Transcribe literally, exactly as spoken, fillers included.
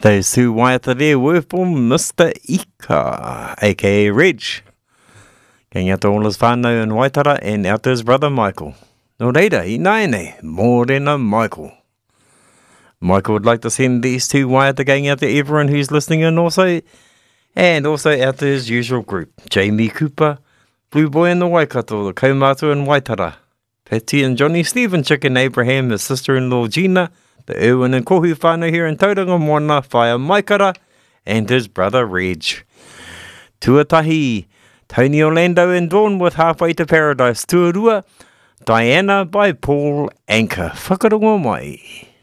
Those two waiata there were from Mister Ika, aka Reg. Kei ngata all his whānau in Waitara and out to his brother Michael. No reira, I nai nei, Morena Michael. Michael would like to send these two waiata going out to everyone who's listening in also, and also out to his usual group, Jamie Cooper, Blue Boy in the Waikato, the Kaumātua in Waitara, Patty and Johnny, Stephen Chicken, Abraham, his sister-in-law Gina, the Erwin and Kohu whānau here in Tauranga Moana, Whaia Maikara, and his brother Reg. Tuatahi, Tony Orlando and Dawn with Halfway to Paradise. Tuarua, Diana by Paul Anchor. Whakarongo mai.